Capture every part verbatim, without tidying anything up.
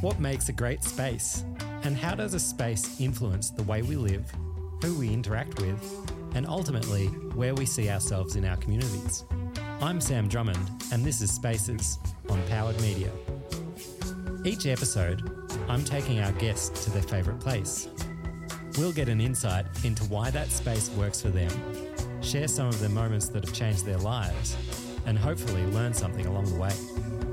What makes a great space? And how does a space influence the way we live, who we interact with, and ultimately where we see ourselves in our communities? I'm Sam Drummond, and this is Spaces on Powered Media. Each episode, I'm taking our guests to their favourite place. We'll get an insight into why that space works for them, share some of the moments that have changed their lives, and hopefully learn something along the way.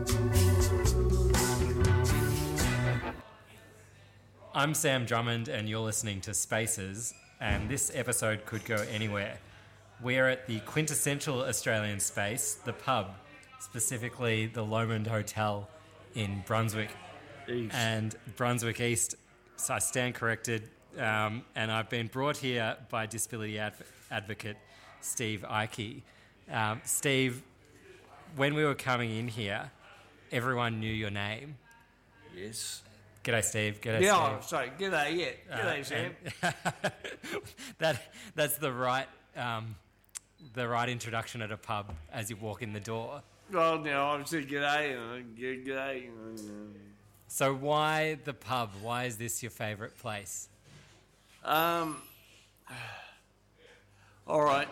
I'm Sam Drummond, and you're listening to Spaces, and this episode could go anywhere. We're at the quintessential Australian space, the pub, specifically the Lomond Hotel in Brunswick. East. And Brunswick East, so I stand corrected, um, and I've been brought here by disability adv- advocate Steve Icke. Um, Steve, when we were coming in here, everyone knew your name. Yes. G'day, Steve. G'day, Yeah, Steve. sorry. G'day, yeah. G'day, Uh, Sam. and- that that's the right um, the right introduction at a pub as you walk in the door. Well, now I've said g'day and g- g'day. And, So why the pub? Why is this your favourite place? um, all right.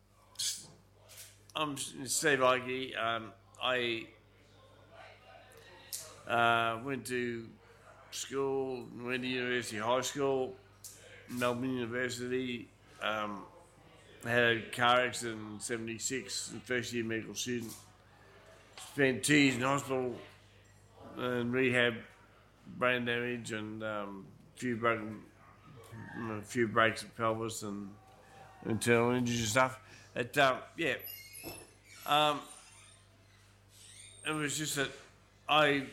I'm Steve Icke. Um, I uh, went to school, went to University High School, Melbourne University. Um, had a car accident in seventy-six, first year medical student. Spent two years in hospital and rehab, brain damage, and um, a few broken, a few breaks of pelvis and internal injuries and stuff. It, um, yeah, um, it was just that I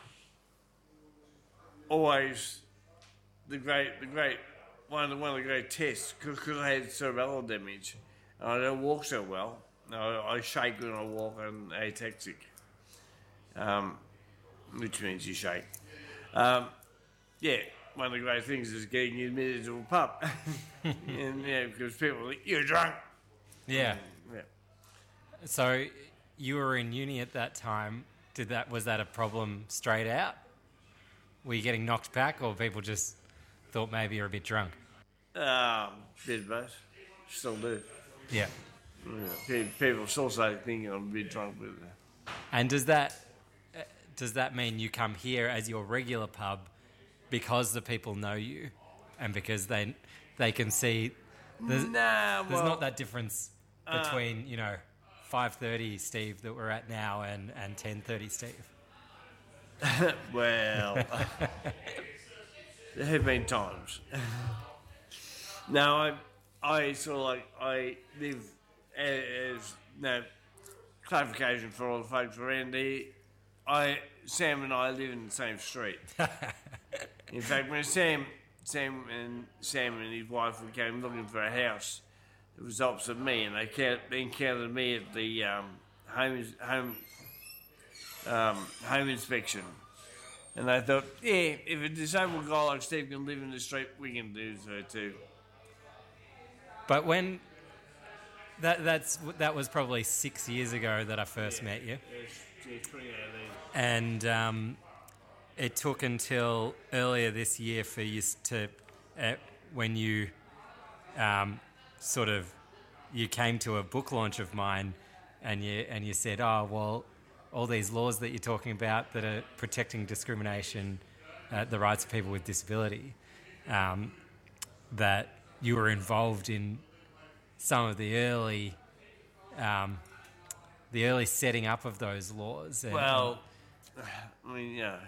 always the great, the great one of the, one of the great tests because I had cerebellar damage. And I don't walk so well. I, I shake when I walk and ataxic. Um, which means you shake. Um, yeah, one of the great things is getting you admitted to a pub. and yeah, because people think, you're drunk. Yeah. Yeah. So you were in uni at that time. Did that was that a problem straight out? Were you getting knocked back, or people just thought maybe you're a bit drunk? Um, bit of both. Still do. Yeah. Yeah. Pe- People still say thinking I'm a bit drunk with it. And does that uh, does that mean you come here as your regular pub because the people know you, and because they they can see there's, Nah, there's well, not that difference between you know five thirty Steve that we're at now and and ten thirty Steve. Well, there have been times. Now, I, I sort of like, I live as, no, clarification for all the folks around here, I, Sam and I live in the same street. In fact, when Sam, Sam and Sam and his wife came looking for a house, it was opposite me, and they ca- they encountered me at the um, home, home Um, home inspection, and they thought, yeah, if a disabled guy like Steve can live in the street, we can do so too. But when that that's that was probably six years ago that I first yeah, met you, It's, it's twenty eighteen. and um, it took until earlier this year for you to uh, when you um, sort of you came to a book launch of mine, and you and you said, oh well, all these laws that you're talking about that are protecting discrimination, uh, the rights of people with disability, um, that you were involved in some of the early, um, the early setting up of those laws. And, Well, I mean, yeah.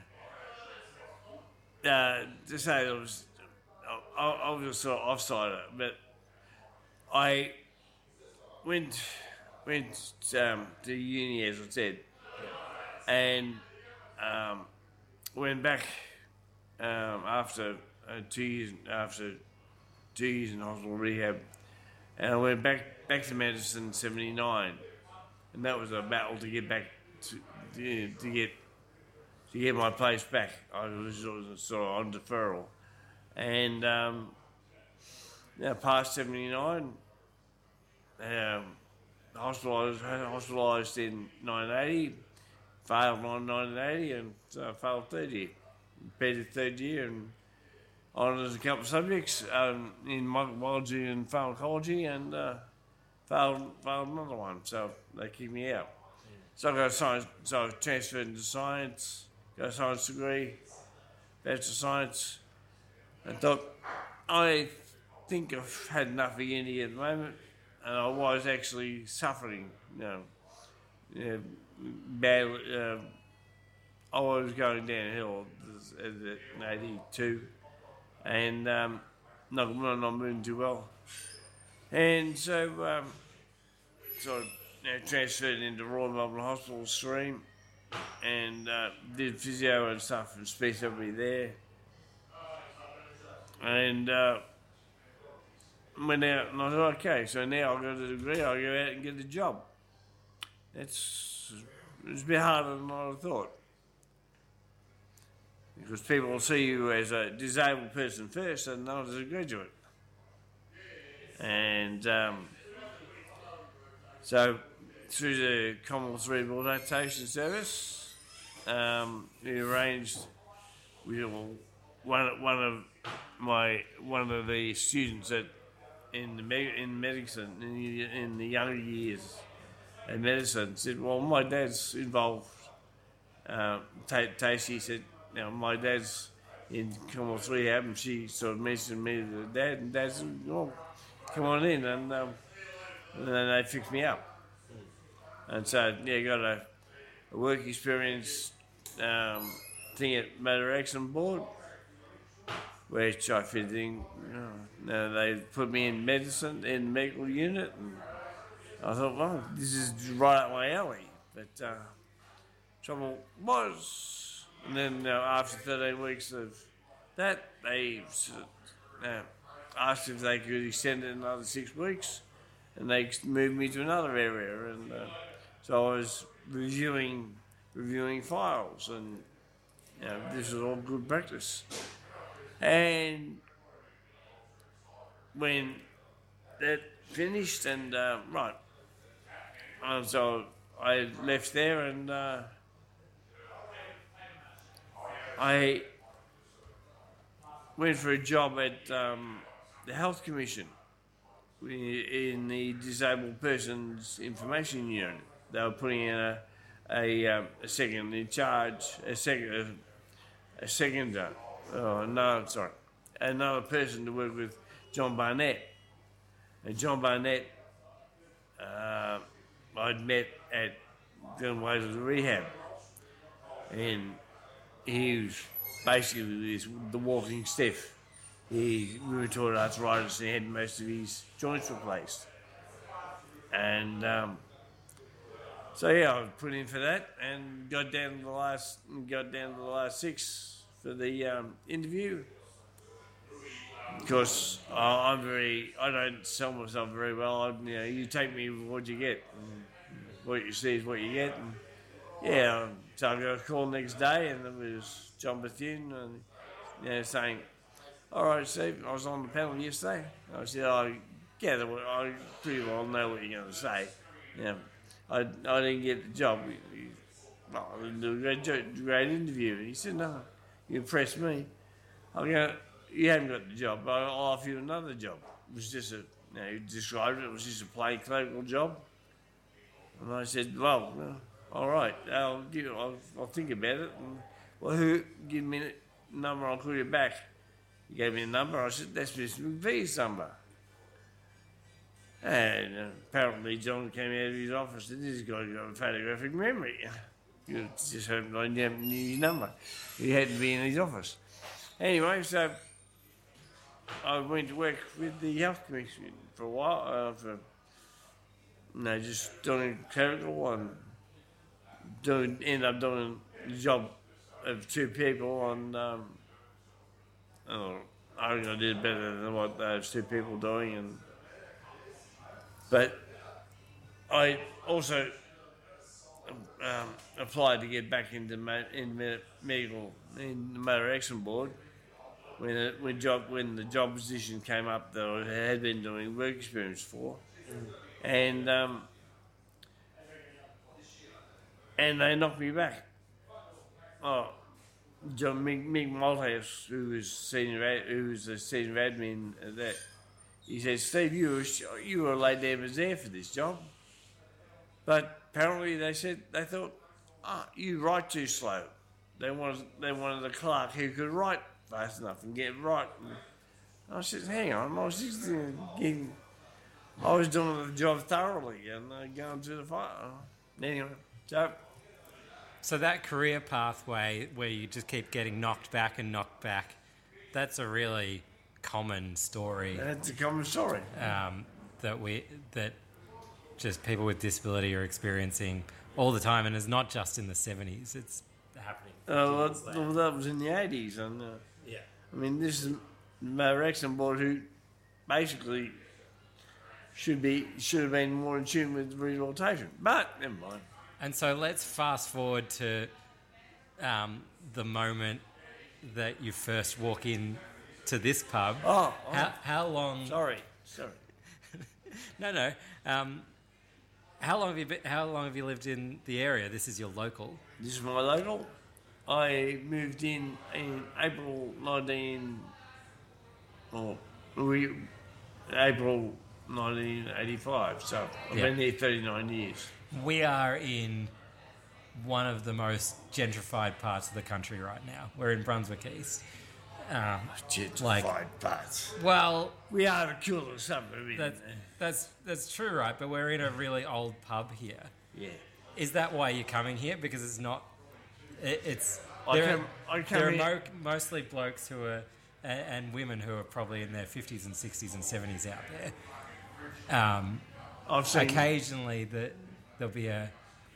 Uh, to say that I was, I, I was sort of offside of it, but I went went um, to uni, as I said, and um, went back um, after uh, two years after two years in hospital rehab, and I went back back to medicine in seventy-nine, and that was a battle to get back to to, to get to get my place back. I was, was sort of on deferral, and um, now past seventy-nine, um, hospitalised hospitalised in nineteen eighty. Failed in nineteen eighty and uh, failed third year. completed third year and honoured a couple of subjects um, in microbiology and pharmacology, and uh, failed, failed another one, so they kicked me out. So I got science, so I transferred into science, got a science degree, Bachelor of Science, and thought, I think I've had enough of uni at the moment, and I was actually suffering, you know, you know bad. Uh, I was going downhill at eighty-two, and um, not, not moving too well. And so, um, so I you know, transferred into Royal Melbourne Hospital stream, and uh, did physio and stuff and speech therapy there. And uh, went out and I thought, okay, so now I've got a degree, I'll go out and get a job. It's, it's a bit harder than I thought. Because people will see you as a disabled person first and not as a graduate. And um, so through the Commonwealth Rehabilitation Service, um, we arranged with one one of my one of the students at in the me- in medicine in the, in the younger years in medicine said, "Well, my dad's involved." Uh, Tasty said, "Now my dad's in Commonwealth Rehab," and she sort of mentioned me to the dad, and Dad said, "Well, come on in," and, um, and then they fixed me up. And so, yeah, got a, a work experience um, thing at Motor Accident Board, which I fit in. You know, they put me in medicine, in the medical unit, and I thought, well, this is right up my alley. But uh, trouble was, and then uh, after thirteen weeks of that, they uh, asked if they could extend it another six weeks, and they moved me to another area, and uh, so I was reviewing reviewing files, and you know, this was all good practice. And when that finished, and uh, right, and so I left there, and uh, I went for a job at um, the Health Commission in the Disabled Persons Information Unit. They were putting in a a, um, a second in charge, a second a, a second. Uh, oh no, sorry, another person to work with John Barnett. And John Barnett, uh, I'd met at Glen Wales Rehab, and he was basically this, the walking stiff. He rheumatoid arthritis, and he had most of his joints replaced. And um, so yeah, I put in for that and got down to the last, got down to the last six for the um, interview. Because uh, I'm very, I don't sell myself very well. I, you know, you take me with what you get. And what you see is what you get. And yeah, so I got a call next day, and it was John Bethune, and you know, saying, "All right, Steve, I was on the panel yesterday." I said, "I gather, I pretty well know what you're going to say. You know, I, I didn't get the job. Well, I didn't do a great, great interview." And he said, "No, you impressed me. I'm going, you haven't got the job, but I'll offer you another job." It was just a, you know, he described it, it was just a plain clerical job. And I said, "Well, well all right, I'll, give, I'll, I'll think about it." And, "Well, who, give me a number, I'll call you back." He gave me a number. I said, "That's Mister McVeigh's number." And uh, apparently John came out of his office and this guy's got a photographic memory. You just heard I never knew his number. He had to be in his office. Anyway, so I went to work with the Health Commission for a while, uh, for, you know, just doing clerical and doing, ended up doing the job of two people, and um, oh, I think I did better than what those two people were doing. And but I also um, applied to get back into ma- in med- medical in the Motor Accident Board when it, when job when the job position came up that I had been doing work experience for, mm. and um, and they knocked me back. Oh, John Mick, Mick Malthouse, who was senior, ad- who was the senior admin at that, he said, "Steve, you were sh- you were laid down as there for this job." But apparently they said they thought, "Ah, you write too slow." They wanted they wanted a clerk who could write fast enough and get it right. And I said, "Hang on, I was just uh, getting, I was doing the job thoroughly and uh, going to the fire." Anyway, so So that career pathway where you just keep getting knocked back and knocked back, that's a really common story that's a common story. um, that we that just people with disability are experiencing all the time, and it's not just in the seventies. It's happening. Uh, that, well, that was in the eighties, and uh, Yeah. I mean, this is Mo Rexon board who basically should be should have been more in tune with rehabilitation, but never mind. And so let's fast forward to um, the moment that you first walk in to this pub. Oh, oh How, how long? sorry, sorry. No, no. Um, how long have you been, How long have you lived in the area? This is your local. This is my local. I moved in in April nineteen, or we April nineteen eighty-five. So I've Yeah. been here thirty-nine years. We are in one of the most gentrified parts of the country right now. We're in Brunswick East. Um, Gentrified Like- parts. well, We are the cooler suburb. in that's, there. that's that's true, right? But we're in a really old pub here. Yeah. Is that why you're coming here? Because it's not. It, it's I there. come- are, I come there are here- mo- mostly blokes who are and, and women who are probably in their fifties and sixties and seventies out there. Um, I've seen. occasionally, the, there'll be a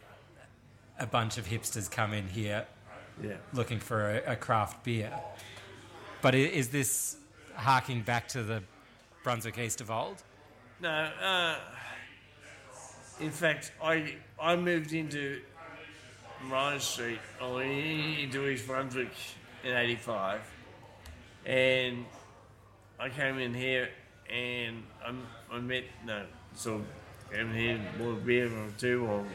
a bunch of hipsters come in here Yeah. looking for a, a craft beer. But i- is this harking back to the Brunswick East of old? No. Uh, in fact, I I moved into Ryan Street or into East Brunswick in eighty-five, and I came in here and I, I met no so came in here bought a beer or two or